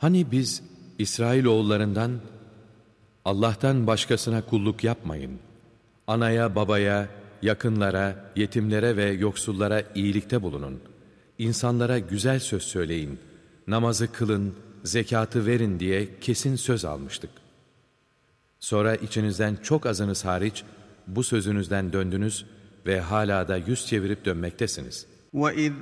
Hani biz İsrailoğullarından Allah'tan başkasına kulluk yapmayın, anaya, babaya, yakınlara, yetimlere ve yoksullara iyilikte bulunun, insanlara güzel söz söyleyin, namazı kılın, zekatı verin diye kesin söz almıştık. Sonra içinizden çok azınız hariç bu sözünüzden döndünüz ve hala da yüz çevirip dönmektesiniz. وَإِذْ